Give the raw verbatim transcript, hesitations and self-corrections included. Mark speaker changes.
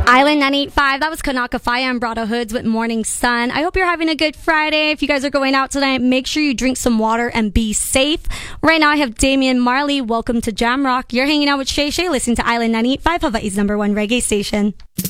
Speaker 1: Island nine eighty-five, that was Kanaka Fire and Brado Hoods with Morning Sun. I hope you're having a good Friday. If you guys are going out tonight, make sure you drink some water and be safe. Right now, I have Damian Marley. Welcome to Jam Rock. You're hanging out with Shay Shay, listening to Island nine eighty-five, Hawaii's number one reggae station.